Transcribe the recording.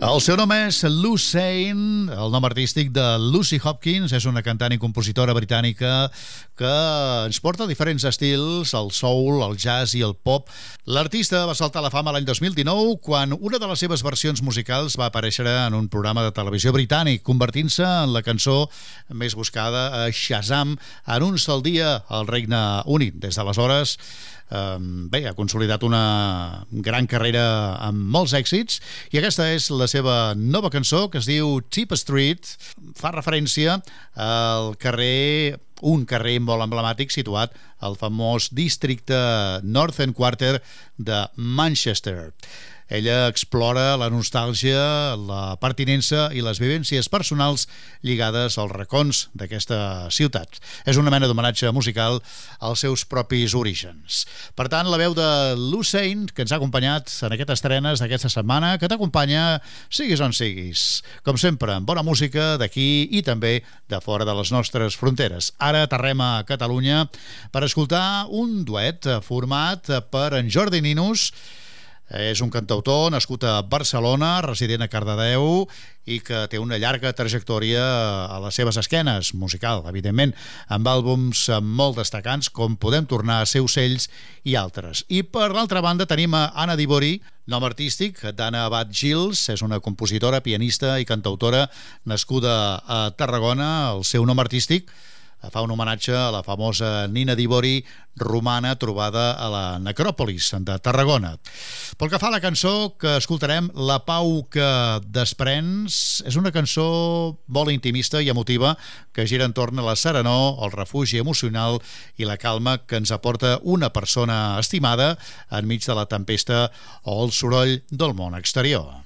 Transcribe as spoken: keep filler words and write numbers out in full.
El seu nom és Lucene, el nom artístic de Lucy Hopkins. És una cantant i compositora britànica que ens porta diferents estils, el soul, el jazz i el pop. L'artista va saltar a la fama l'any dos mil dinou quan una de les seves versions musicals va aparèixer en un programa de televisió britànic, convertint-se en la cançó més buscada a Shazam en un sol dia al Regne Unit. Des d'aleshores, eh, bé, ha consolidat una gran carrera amb molts èxits i aquesta és la seva nova cançó, que es diu Cheap Street. Fa referència al carrer, un carrer molt emblemàtic situat al famós districte Northern Quarter de Manchester. Ella explora la nostàlgia, la pertinença i les vivències personals lligades als racons d'aquesta ciutat. És una mena d'homenatge musical als seus propis orígens. Per tant, la veu de Lucene, que ens ha acompanyat en aquestes estrenes d'aquesta setmana, que t'acompanya siguis on siguis. Com sempre, amb bona música d'aquí i també de fora de les nostres fronteres. Ara aterrem a Catalunya per escoltar un duet format per en Jordi Ninus. És un cantautor nascut a Barcelona, resident a Cardedeu i que té una llarga trajectòria a les seves esquenes, musical, evidentment, amb àlbums molt destacants com Podem tornar a ser ocells i altres. I per l'altra banda tenim a Anna Dibori, nom artístic d'Anna Abad Gils. És una compositora, pianista i cantautora nascuda a Tarragona. El seu nom artístic fa un homenatge a la famosa Nina Dibori, romana trobada a la necròpolis de Tarragona. Pel que fa a la cançó que escoltarem, La pau que desprens, és una cançó molt intimista i emotiva que gira entorn a la serenor, el refugi emocional i la calma que ens aporta una persona estimada enmig de la tempesta o el soroll del món exterior.